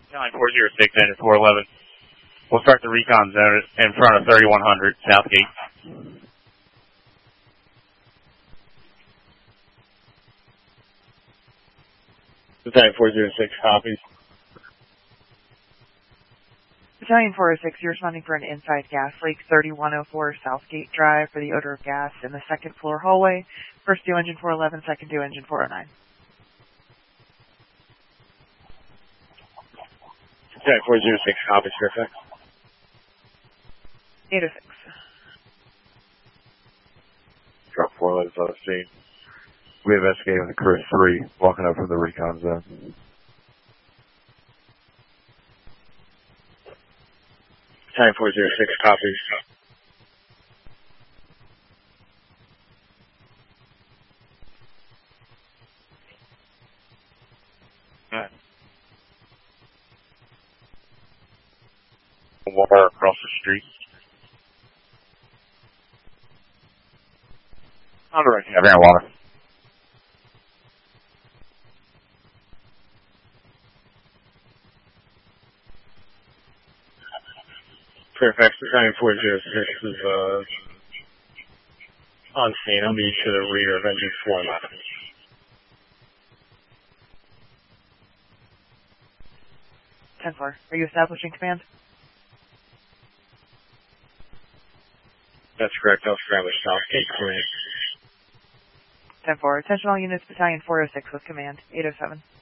Battalion 406, engine 411. We'll start the recon zone in front of 3100 Southgate. Battalion 406 copies. Battalion 406, you're responding for an inside gas leak, 3104 Southgate Drive for the odor of gas in the second floor hallway. First due engine 411, second due engine 409. Battalion 406 copies, Fairfax. 806. Drop 411's on the scene. We have investigating the crew 3 walking up from the recon zone. Battalion 406 copies. Alright. Water across the street. On the right, yeah, ran water. Fairfax, Battalion 406 is on scene. I'll be to the rear of engine 411. Floor. Are you establishing command? That's correct. I'll establish Southgate command. 10-4. Attention all units, Battalion 406 with command. 807.